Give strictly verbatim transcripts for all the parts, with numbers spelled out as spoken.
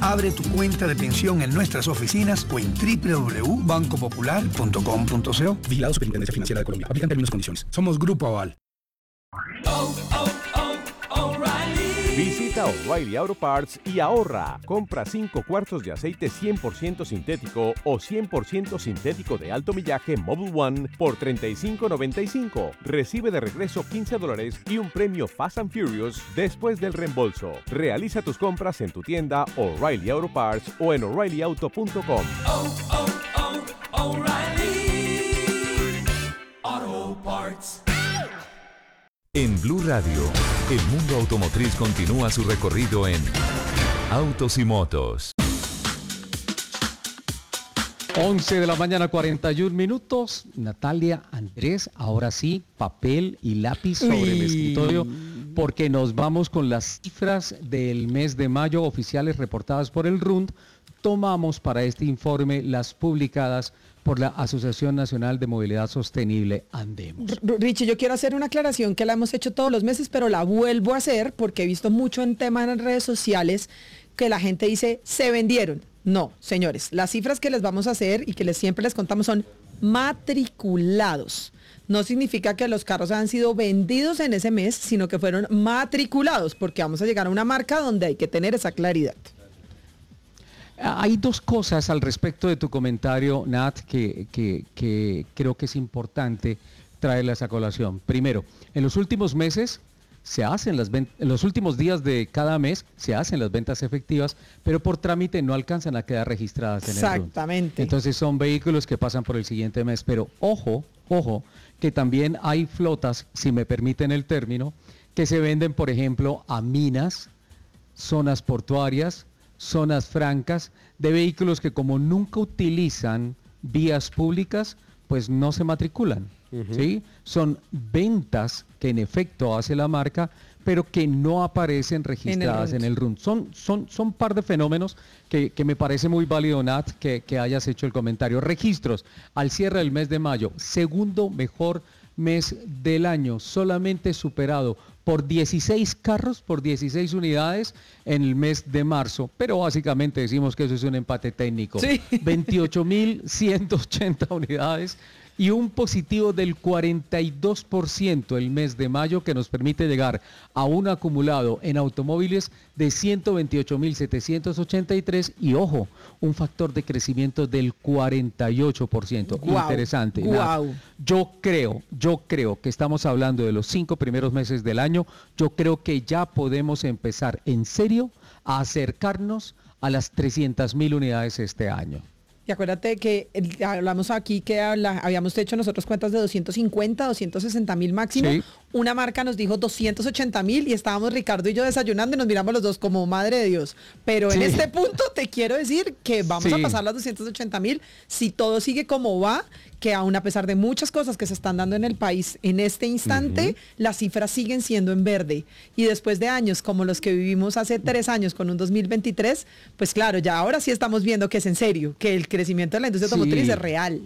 Abre tu cuenta de pensión en nuestras oficinas o en doble u doble u doble u punto banco popular punto com punto co. Vigilado Superintendencia Financiera de Colombia. Aplican términos y condiciones. Somos Grupo Aval. Oh, oh, oh, O'Reilly. Visita O'Reilly Auto Parts y ahorra. Compra cinco cuartos de aceite cien por ciento sintético o cien por ciento sintético de alto millaje Mobil One por treinta y cinco noventa y cinco. Recibe de regreso quince dólares y un premio Fast and Furious después del reembolso. Realiza tus compras en tu tienda O'Reilly Auto Parts o en O'Reilly Auto punto com. Oh, oh, oh, O'Reilly Auto Parts. En Blue Radio, el mundo automotriz continúa su recorrido en Autos y Motos. once de la mañana, cuarenta y un minutos. Natalia, Andrés, ahora sí, papel y lápiz sobre Uy. el escritorio, porque nos vamos con las cifras del mes de mayo oficiales reportadas por el R U N D. Tomamos para este informe las publicadas por la Asociación Nacional de Movilidad Sostenible, Andemos. R- Richie, yo quiero hacer una aclaración que la hemos hecho todos los meses, pero la vuelvo a hacer porque he visto mucho en temas en redes sociales que la gente dice, se vendieron. No, señores, las cifras que les vamos a hacer y que les, siempre les contamos son matriculados. No significa que los carros han sido vendidos en ese mes, sino que fueron matriculados, porque vamos a llegar a una marca donde hay que tener esa claridad. Hay dos cosas al respecto de tu comentario, Nat, que, que, que creo que es importante traerlas a colación. Primero, en los últimos meses se hacen las ventas, en los últimos días de cada mes se hacen las ventas efectivas, pero por trámite no alcanzan a quedar registradas en el R U N D. Exactamente. Entonces son vehículos que pasan por el siguiente mes, pero ojo, ojo, que también hay flotas, si me permiten el término, que se venden, por ejemplo, a minas, zonas portuarias, zonas francas, de vehículos que como nunca utilizan vías públicas, pues no se matriculan. Uh-huh. ¿Sí? Son ventas que en efecto hace la marca, pero que no aparecen registradas en el R U N D. Son, son, son par de fenómenos que, que me parece muy válido, Nat, que, que hayas hecho el comentario. Registros al cierre del mes de mayo, segundo mejor mes del año, solamente superado por dieciséis carros, por dieciséis unidades en el mes de marzo, pero básicamente decimos que eso es un empate técnico. Sí. veintiocho mil ciento ochenta unidades y un positivo del cuarenta y dos por ciento el mes de mayo, que nos permite llegar a un acumulado en automóviles de ciento veintiocho mil setecientos ochenta y tres y ojo, un factor de crecimiento del cuarenta y ocho por ciento. Wow, interesante. Wow. Yo creo, yo creo que estamos hablando de los cinco primeros meses del año. Yo creo que ya podemos empezar en serio a acercarnos a las trescientas mil unidades este año. Y acuérdate que eh, hablamos aquí que habla, habíamos hecho nosotros cuentas de doscientos cincuenta, doscientos sesenta mil máximo. Sí. Una marca nos dijo doscientos ochenta mil y estábamos Ricardo y yo desayunando y nos miramos los dos como madre de Dios. Pero sí. En este punto te quiero decir que vamos sí. a pasar las doscientos ochenta mil si todo sigue como va, que aún a pesar de muchas cosas que se están dando en el país en este instante, uh-huh. las cifras siguen siendo en verde. Y después de años como los que vivimos hace tres años con un dos mil veintitrés, pues claro, ya ahora sí estamos viendo que es en serio, que el crecimiento de la industria sí. automotriz es real.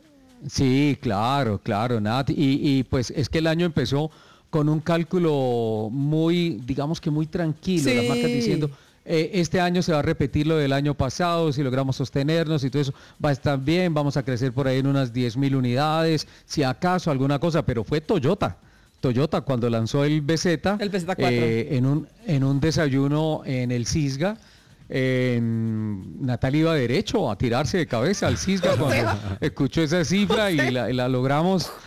Sí, claro, claro, Nat. Y, y pues es que el año empezó con un cálculo muy, digamos que muy tranquilo, sí. las marcas diciendo... Eh, este año se va a repetir lo del año pasado, si logramos sostenernos y todo eso, va a estar bien, vamos a crecer por ahí en unas diez mil unidades, si acaso alguna cosa, pero fue Toyota. Toyota cuando lanzó el B Z, el B Z cuatro. Eh, en, un, en un desayuno en el Cisga, eh, Natalia iba derecho a tirarse de cabeza al Cisga cuando escuchó esa cifra y la, y la logramos